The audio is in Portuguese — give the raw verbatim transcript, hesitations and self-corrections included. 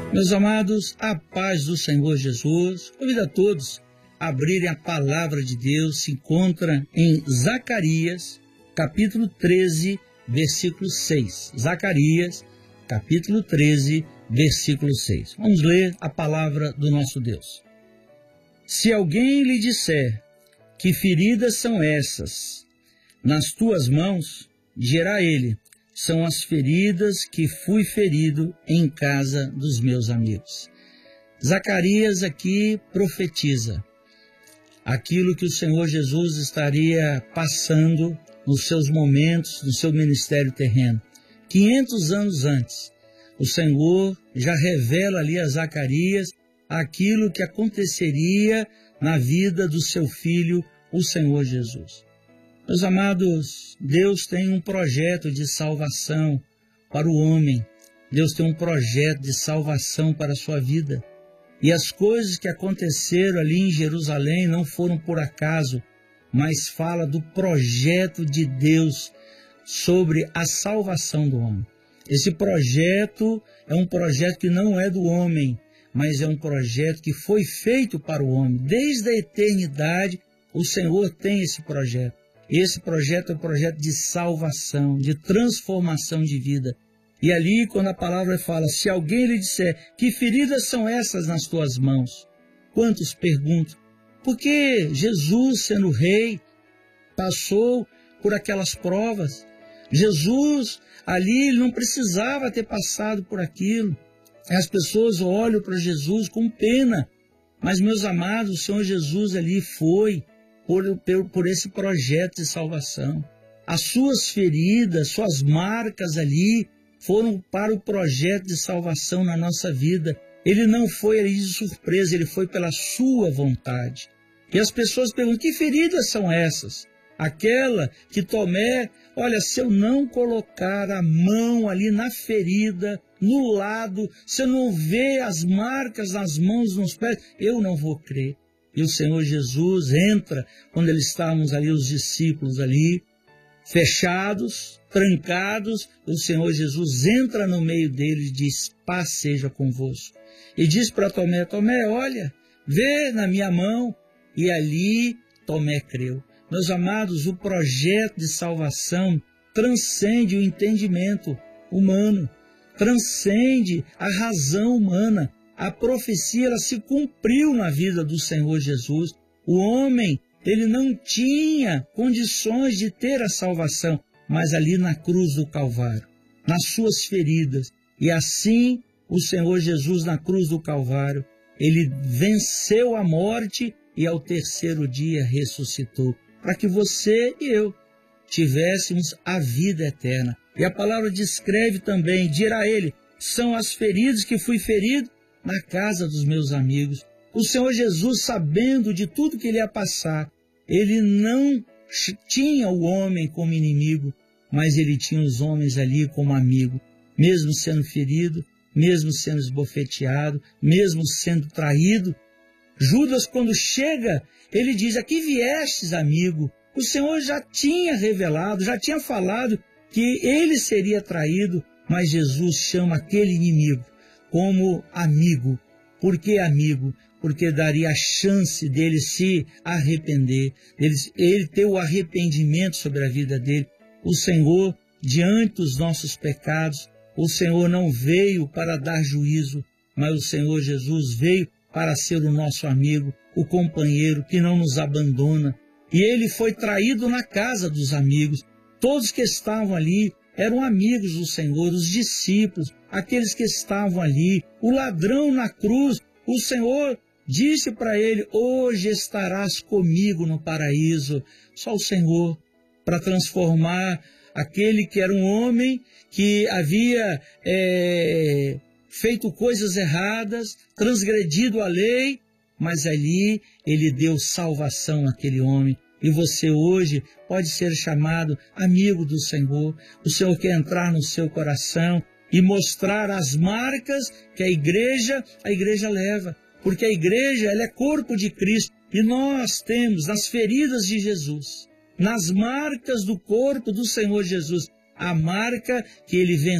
Meus amados, a paz do Senhor Jesus, convido a todos a abrirem a palavra de Deus, se encontra em Zacarias, capítulo treze, versículo seis. Zacarias, capítulo treze, versículo seis. Vamos ler a palavra do nosso Deus. Se alguém lhe disser, que feridas são essas nas tuas mãos, dirá ele, são as feridas que fui ferido em casa dos meus amigos. Zacarias aqui profetiza aquilo que o Senhor Jesus estaria passando nos seus momentos, no seu ministério terreno. quinhentos anos antes, o Senhor já revela ali a Zacarias aquilo que aconteceria na vida do seu filho, o Senhor Jesus. Meus amados, Deus tem um projeto de salvação para o homem. Deus tem um projeto de salvação para a sua vida. E as coisas que aconteceram ali em Jerusalém não foram por acaso, mas fala do projeto de Deus sobre a salvação do homem. Esse projeto é um projeto que não é do homem, mas é um projeto que foi feito para o homem. Desde a eternidade, o Senhor tem esse projeto. Esse projeto é um projeto de salvação, de transformação de vida. E ali, quando a palavra fala, se alguém lhe disser, que feridas são essas nas tuas mãos? Quantos perguntam? Porque Jesus, sendo rei, passou por aquelas provas. Jesus, ali, ele não precisava ter passado por aquilo. As pessoas olham para Jesus com pena. Mas, meus amados, o Senhor Jesus ali foi Por, por, por esse projeto de salvação. As suas feridas, suas marcas ali, foram para o projeto de salvação na nossa vida. Ele não foi ali de surpresa, ele foi pela sua vontade. E as pessoas perguntam, que feridas são essas? Aquela que Tomé, olha, se eu não colocar a mão ali na ferida, no lado, se eu não ver as marcas nas mãos, nos pés, eu não vou crer. E o Senhor Jesus entra, quando eles estávamos ali, os discípulos ali, fechados, trancados, o Senhor Jesus entra no meio deles e diz, paz seja convosco. E diz para Tomé, Tomé, olha, vê na minha mão. E ali Tomé creu. Meus amados, o projeto de salvação transcende o entendimento humano, transcende a razão humana. A profecia, ela se cumpriu na vida do Senhor Jesus. O homem, ele não tinha condições de ter a salvação, mas ali na cruz do Calvário, nas suas feridas. E assim, o Senhor Jesus na cruz do Calvário, ele venceu a morte e ao terceiro dia ressuscitou, para que você e eu tivéssemos a vida eterna. E a palavra descreve também, dirá ele, são as feridas que fui ferido na casa dos meus amigos. O Senhor Jesus, sabendo de tudo que ele ia passar, ele não tinha o homem como inimigo, mas ele tinha os homens ali como amigo, mesmo sendo ferido, mesmo sendo esbofeteado, mesmo sendo traído. Judas, quando chega, ele diz, aqui viestes, amigo. O Senhor já tinha revelado, já tinha falado que ele seria traído, mas Jesus chama aquele inimigo como amigo. Por que amigo? Porque daria a chance dele se arrepender, dele, ele ter o arrependimento sobre a vida dele. O Senhor, diante dos nossos pecados, o Senhor não veio para dar juízo, mas o Senhor Jesus veio para ser o nosso amigo, o companheiro que não nos abandona. E ele foi traído na casa dos amigos. Todos que estavam ali eram amigos do Senhor, os discípulos, aqueles que estavam ali, o ladrão na cruz. O Senhor disse para ele, hoje estarás comigo no paraíso. Só o Senhor, para transformar aquele que era um homem que havia é, feito coisas erradas, transgredido a lei, mas ali ele deu salvação àquele homem. E você hoje pode ser chamado amigo do Senhor. O Senhor quer entrar no seu coração e mostrar as marcas que a igreja, a igreja leva. Porque a igreja, ela é corpo de Cristo. E nós temos nas feridas de Jesus, nas marcas do corpo do Senhor Jesus, a marca que ele venceu.